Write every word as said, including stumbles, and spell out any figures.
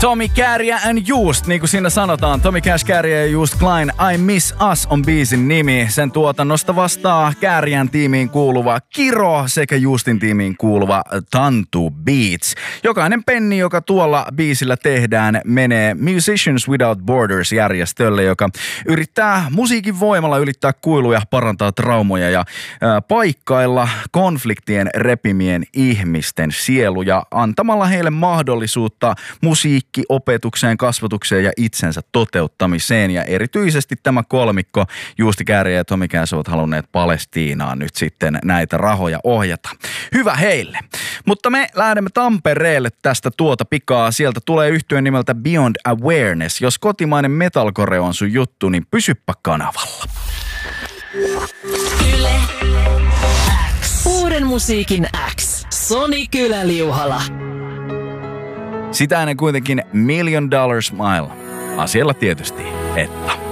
Tommy Kääriä and Just, niin kuin siinä sanotaan. Tommy Cash, Kääriä ja Just Klein, I Miss Us on biisin nimi. Sen tuotannosta vastaa Kääriän tiimiin kuuluva Kiro sekä Justin tiimiin kuuluva Tantu Beats. Jokainen penni, joka tuolla biisillä tehdään, menee Musicians Without Borders-järjestölle, joka yrittää musiikin voimalla ylittää kuiluja, parantaa traumoja ja ää, paikkailla konfliktien repimien ihmisten sieluja antamalla heille mahdollisuutta musiikki opetukseen, kasvatukseen ja itsensä toteuttamiseen. Ja erityisesti tämä kolmikko, Justi Kääriä ja Tommy Cash, ovat halunneet Palestiinaan nyt sitten näitä rahoja ohjata. Hyvä heille. Mutta me lähdemme Tampereelle tästä tuota pikaa. Sieltä tulee yhtyeen nimeltä Beyond Awareness. Jos kotimainen metalcore on sun juttu, niin pysyppä kanavalla. Yle X. Uuden musiikin X. Soni Kylä-Liuhala. Sitä ennen kuitenkin Million Dollar Smile. Asialla tietysti, että...